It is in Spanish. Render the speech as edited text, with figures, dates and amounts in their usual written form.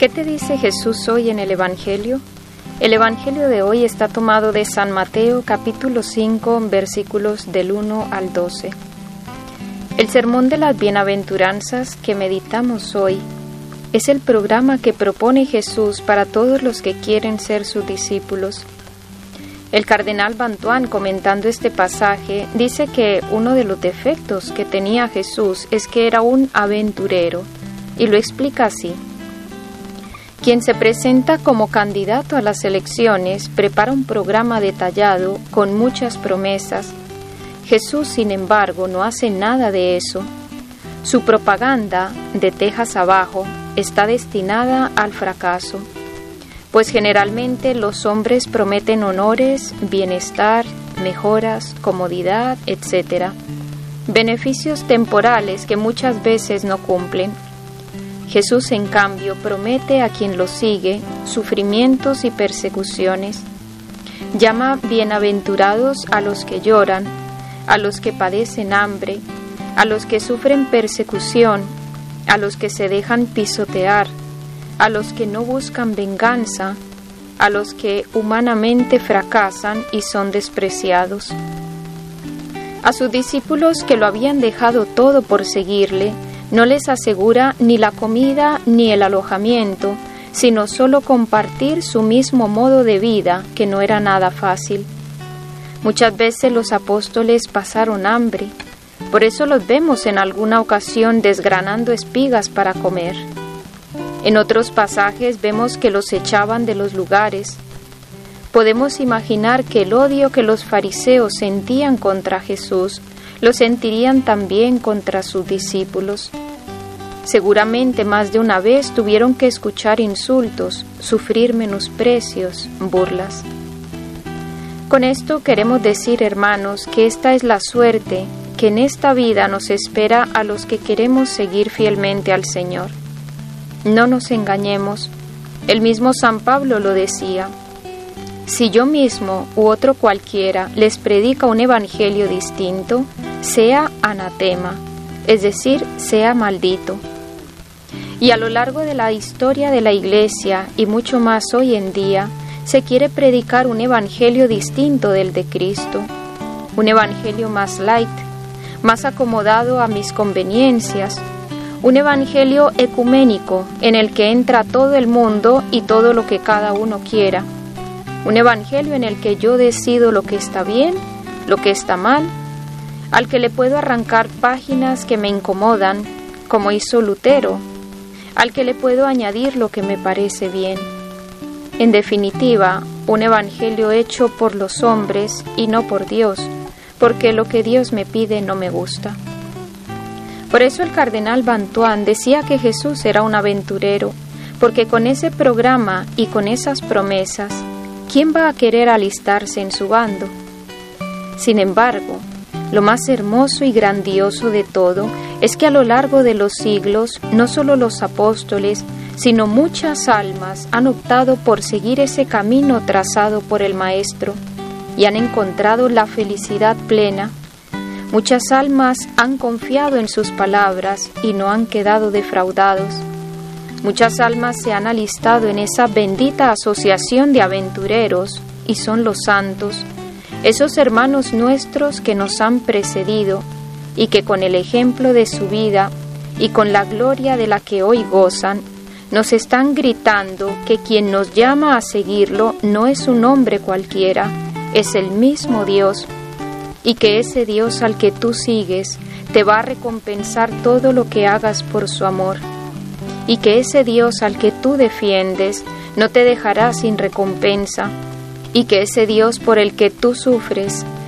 ¿Qué te dice Jesús hoy en el Evangelio? El Evangelio de hoy está tomado de San Mateo, capítulo 5, versículos del 1 al 12. El Sermón de las Bienaventuranzas que meditamos hoy es el programa que propone Jesús para todos los que quieren ser sus discípulos. El cardenal Bantuán, comentando este pasaje, dice que uno de los defectos que tenía Jesús es que era un aventurero, y lo explica así. Quien se presenta como candidato a las elecciones prepara un programa detallado con muchas promesas. Jesús, sin embargo, no hace nada de eso. Su propaganda, de tejas abajo, está destinada al fracaso, pues generalmente los hombres prometen honores, bienestar, mejoras, comodidad, etc. Beneficios temporales que muchas veces no cumplen. Jesús, en cambio, promete a quien lo sigue sufrimientos y persecuciones. Llama bienaventurados a los que lloran, a los que padecen hambre, a los que sufren persecución, a los que se dejan pisotear, a los que no buscan venganza, a los que humanamente fracasan y son despreciados. A sus discípulos que lo habían dejado todo por seguirle, no les asegura ni la comida ni el alojamiento, sino solo compartir su mismo modo de vida, que no era nada fácil. Muchas veces los apóstoles pasaron hambre, por eso los vemos en alguna ocasión desgranando espigas para comer. En otros pasajes vemos que los echaban de los lugares. Podemos imaginar que el odio que los fariseos sentían contra Jesús lo sentirían también contra sus discípulos. Seguramente más de una vez tuvieron que escuchar insultos, sufrir menosprecios, burlas. Con esto queremos decir, hermanos, que esta es la suerte que en esta vida nos espera a los que queremos seguir fielmente al Señor. No nos engañemos, el mismo San Pablo lo decía. Si yo mismo u otro cualquiera les predica un evangelio distinto, sea anatema, es decir, sea maldito. Y a lo largo de la historia de la Iglesia, y mucho más hoy en día, se quiere predicar un evangelio distinto del de Cristo, un evangelio más light, más acomodado a mis conveniencias, un evangelio ecuménico en el que entra todo el mundo y todo lo que cada uno quiera, un evangelio en el que yo decido lo que está bien, lo que está mal, al que le puedo arrancar páginas que me incomodan, como hizo Lutero, al que le puedo añadir lo que me parece bien. En definitiva, un evangelio hecho por los hombres y no por Dios, porque lo que Dios me pide no me gusta. Por eso el cardenal Bantuán decía que Jesús era un aventurero, porque con ese programa y con esas promesas, ¿quién va a querer alistarse en su bando? Sin embargo, lo más hermoso y grandioso de todo es que a lo largo de los siglos, no solo los apóstoles, sino muchas almas han optado por seguir ese camino trazado por el Maestro y han encontrado la felicidad plena. Muchas almas han confiado en sus palabras y no han quedado defraudados. Muchas almas se han alistado en esa bendita asociación de aventureros y son los santos, esos hermanos nuestros que nos han precedido y que con el ejemplo de su vida y con la gloria de la que hoy gozan, nos están gritando que quien nos llama a seguirlo no es un hombre cualquiera, es el mismo Dios, y que ese Dios al que tú sigues te va a recompensar todo lo que hagas por su amor, y que ese Dios al que tú defiendes no te dejará sin recompensa, y que ese Dios por el que tú sufres